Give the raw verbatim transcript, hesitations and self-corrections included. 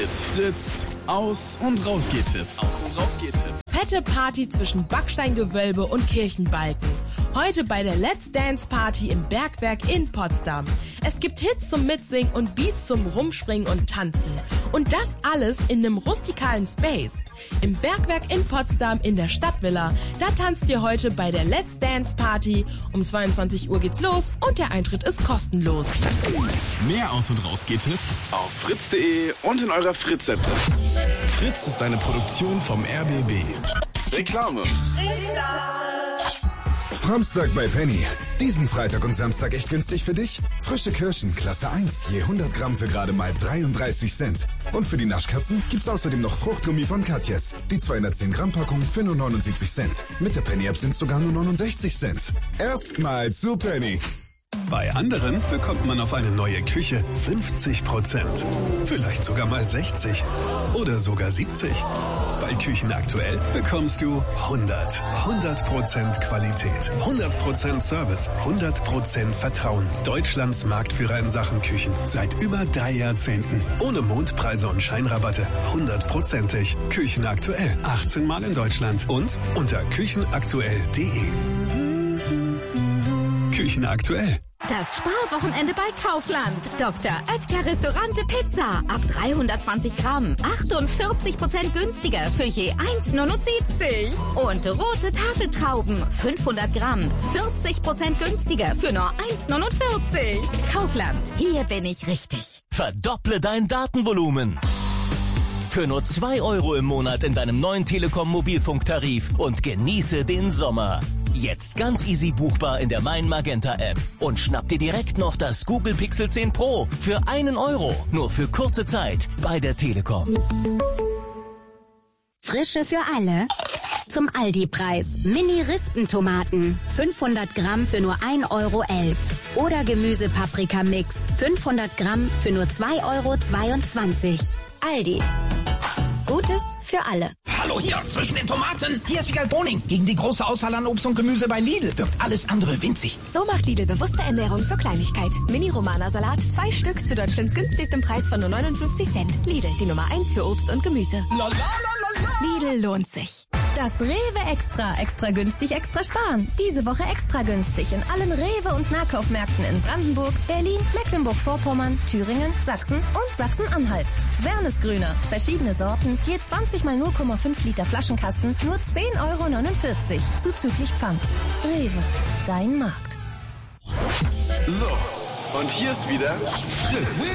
It's Fritz. Aus- und Rausgehtipps. Aus- und Rausgehtipps. Fette Party zwischen Backsteingewölbe und Kirchenbalken. Heute bei der Let's Dance Party im Bergwerk in Potsdam. Es gibt Hits zum Mitsingen und Beats zum Rumspringen und Tanzen. Und das alles in einem rustikalen Space. Im Bergwerk in Potsdam in der Stadtvilla. Da tanzt ihr heute bei der Let's Dance Party. Um zweiundzwanzig Uhr geht's los und der Eintritt ist kostenlos. Mehr Aus- und Rausgehtipps auf fritz punkt de und in eurer Fritz-App. Fritz ist eine Produktion vom R B B. Reklame. Framstag bei Penny. Diesen Freitag und Samstag echt günstig für dich? Frische Kirschen, Klasse eins, je hundert Gramm für gerade mal dreiunddreißig Cent. Und für die Naschkatzen gibt's außerdem noch Fruchtgummi von Katjes. Die zweihundertzehn Gramm Packung für nur neunundsiebzig Cent. Mit der Penny-App sind's sogar nur neunundsechzig Cent. Erstmal zu Penny. Bei anderen bekommt man auf eine neue Küche fünfzig Prozent. Vielleicht sogar mal sechzig oder sogar siebzig. Bei Küchen aktuell bekommst du hundert. hundert Prozent Qualität, hundert Prozent Service, hundert Prozent Vertrauen. Deutschlands Marktführer in Sachen Küchen. Seit über drei Jahrzehnten. Ohne Mondpreise und Scheinrabatte. hundertprozentig. Küchen aktuell. achtzehn Mal in Deutschland. Und unter küchenaktuell punkt de. Küchen aktuell. Das Sparwochenende bei Kaufland. Doktor Oetker Restaurante Pizza. Ab dreihundertzwanzig Gramm. achtundvierzig Prozent günstiger für je eins neunundsiebzig. Und rote Tafeltrauben. fünfhundert Gramm. vierzig Prozent günstiger für nur eins neunundvierzig. Kaufland. Hier bin ich richtig. Verdopple dein Datenvolumen. Für nur zwei Euro im Monat in deinem neuen Telekom-Mobilfunktarif und genieße den Sommer. Jetzt ganz easy buchbar in der Mein Magenta App. Und schnapp dir direkt noch das Google Pixel zehn Pro für einen Euro. Nur für kurze Zeit bei der Telekom. Frische für alle. Zum Aldi-Preis. Mini-Rispentomaten. fünfhundert Gramm für nur ein Euro elf. Oder Gemüse-Paprika-Mix. fünfhundert Gramm für nur zwei Euro zweiundzwanzig. Aldi. Gutes für alle. Hallo hier zwischen den Tomaten. Hier ist Wiegald Boning. Gegen die große Auswahl an Obst und Gemüse bei Lidl wirkt alles andere winzig. So macht Lidl bewusste Ernährung zur Kleinigkeit. Mini-Romana-Salat, zwei Stück zu Deutschlands günstigstem Preis von nur neunundfünfzig Cent. Lidl, die Nummer eins für Obst und Gemüse. La, la, la, la, la. Lidl lohnt sich. Das Rewe Extra. Extra günstig, extra sparen. Diese Woche extra günstig in allen Rewe- und Nahkaufmärkten in Brandenburg, Berlin, Mecklenburg-Vorpommern, Thüringen, Sachsen und Sachsen-Anhalt. Wernesgrüner. Verschiedene Sorten. Je zwanzig mal null Komma fünf Liter Flaschenkasten. Nur zehn Euro neunundvierzig. Zuzüglich Pfand. Rewe. Dein Markt. So, und hier ist wieder Fritz.